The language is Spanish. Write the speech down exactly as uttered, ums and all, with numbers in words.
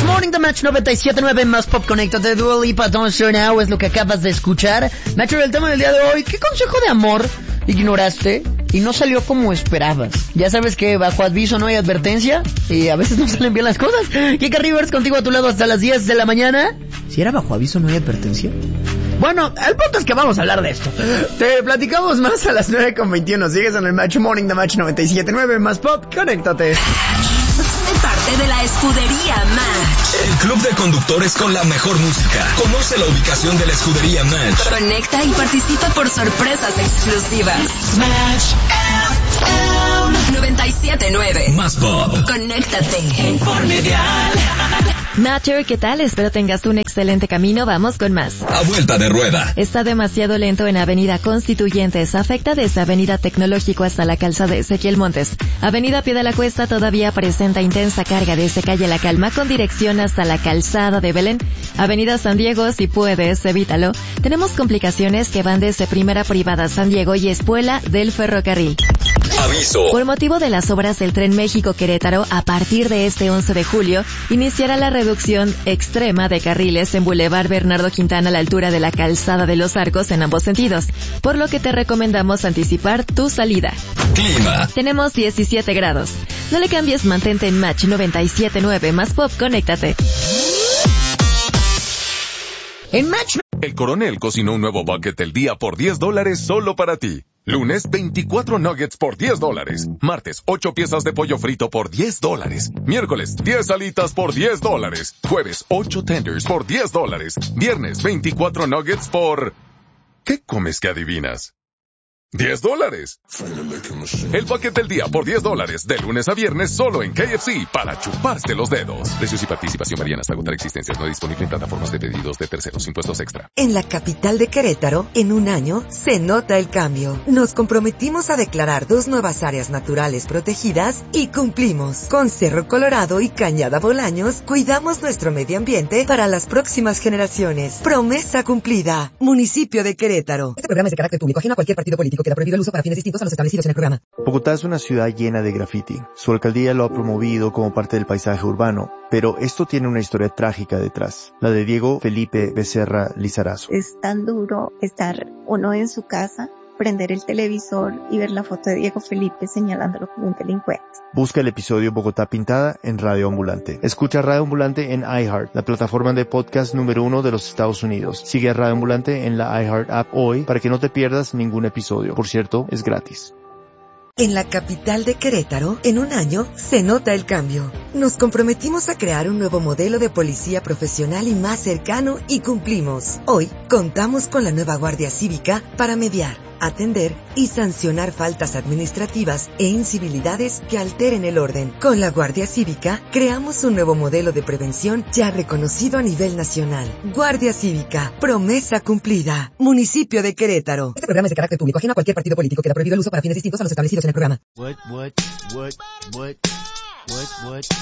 Match Morning, The Match noventa y siete punto nueve más Pop Connected de Dua Lipa, Don't Start Now es lo que acabas de escuchar. Match, el tema del día de hoy, ¿qué consejo de amor ignoraste y no salió como esperabas? Ya sabes que bajo aviso no hay advertencia y a veces no salen bien las cosas. Kika Rivers contigo a tu lado hasta las diez de la mañana. ¿Si era bajo aviso no hay advertencia? Bueno, el punto es que vamos a hablar de esto. Te platicamos más a las nueve con veintiuno. Sigues en el Match Morning, The Match noventa y siete punto nueve más Pop, conéctate. Sé parte de la escudería Match. El club de conductores con la mejor música. Conoce la ubicación de la escudería Match. Conecta y participa por sorpresas exclusivas. Match noventa y siete punto nueve más Pop. Conéctate. Informe vial. Matcher, ¿qué tal? Espero tengas un excelente camino. Vamos con más. A vuelta de rueda. Está demasiado lento en Avenida Constituyentes. Afecta desde Avenida Tecnológico hasta la calzada de Ezequiel Montes. Avenida Pie de la Cuesta todavía presenta intensa carga desde calle La Calma con dirección hasta la calzada de Belén. Avenida San Diego, si puedes, evítalo. Tenemos complicaciones que van desde Primera Privada San Diego y Espuela del Ferrocarril. Aviso. Por motivo de las obras del Tren México-Querétaro, a partir de este once de julio, iniciará la reducción extrema de carriles en Boulevard Bernardo Quintana a la altura de la calzada de los Arcos en ambos sentidos, por lo que te recomendamos anticipar tu salida. Clima. Tenemos diecisiete grados. No le cambies, mantente en Match noventa y siete punto nueve más Pop, conéctate. En Match... El Coronel cocinó un nuevo bucket del día por diez dólares solo para ti. Lunes, veinticuatro nuggets por diez dólares. Martes, ocho piezas de pollo frito por diez dólares. Miércoles, diez alitas por diez dólares. Jueves, ocho tenders por diez dólares. Viernes, veinticuatro nuggets por... ¿Qué comes que adivinas? diez dólares. El bucket del día por diez dólares, de lunes a viernes solo en K F C, para chuparse los dedos. Precios y participación varían hasta agotar existencias. No disponible en plataformas de pedidos de terceros. Impuestos extra. En la capital de Querétaro, en un año, se nota el cambio. Nos comprometimos a declarar dos nuevas áreas naturales protegidas y cumplimos. Con Cerro Colorado y Cañada Bolaños, cuidamos nuestro medio ambiente para las próximas generaciones. Promesa cumplida. Municipio de Querétaro. Este programa es de carácter público, ajeno a cualquier partido político. Queda prohibido el uso para fines distintos a los establecidos en el programa. Bogotá es una ciudad llena de graffiti. Su alcaldía lo ha promovido como parte del paisaje urbano, pero esto tiene una historia trágica detrás, la de Diego Felipe Becerra Lizarazo. Es tan duro estar uno en su casa, prender el televisor y ver la foto de Diego Felipe señalándolo como un delincuente. Busca el episodio Bogotá Pintada en Radio Ambulante. Escucha Radio Ambulante en iHeart, la plataforma de podcast número uno de los Estados Unidos. Sigue a Radio Ambulante en la iHeart app hoy para que no te pierdas ningún episodio. Por cierto, es gratis. En la capital de Querétaro, en un año, se nota el cambio. Nos comprometimos a crear un nuevo modelo de policía profesional y más cercano y cumplimos. Hoy, contamos con la nueva Guardia Cívica para mediar, atender y sancionar faltas administrativas e incivilidades que alteren el orden. Con la Guardia Cívica, creamos un nuevo modelo de prevención ya reconocido a nivel nacional. Guardia Cívica, promesa cumplida. Municipio de Querétaro. Este programa es de carácter público, ajeno a cualquier partido político. Queda prohibido el uso para fines distintos a los establecidos en el programa. What, what, what, what, what, what?